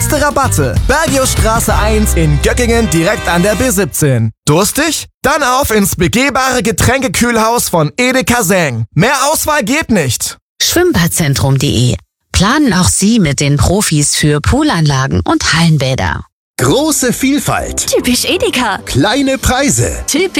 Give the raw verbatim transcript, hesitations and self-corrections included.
Beste Rabatte. Bergiusstraße eins in Göckingen direkt an der B siebzehn. Durstig? Dann auf ins begehbare Getränkekühlhaus von Edeka Seng. Mehr Auswahl geht nicht. Schwimmbadzentrum punkt de. Planen auch Sie mit den Profis für Poolanlagen und Hallenbäder. Große Vielfalt. Typisch Edeka. Kleine Preise. Typisch